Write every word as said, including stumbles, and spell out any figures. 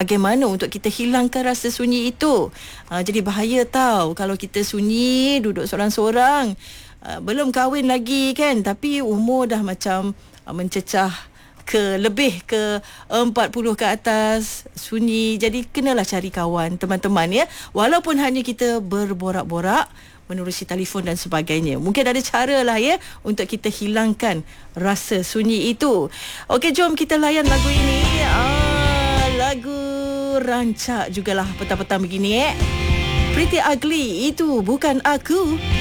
bagaimana untuk kita hilangkan rasa sunyi itu. Uh, jadi bahaya tau kalau kita sunyi, duduk seorang-seorang, uh, belum kahwin lagi kan, tapi umur dah macam uh, mencecah ke lebih ke empat puluh ke atas, sunyi. Jadi kenalah cari kawan, teman-teman ya. Walaupun hanya kita berborak-borak, menerusi telefon dan sebagainya. Mungkin ada cara lah ya untuk kita hilangkan rasa sunyi itu. Okey, jom kita layan lagu ini. Ah, lagu rancak jugalah petang-petang begini eh. Pretty Ugly, itu bukan aku.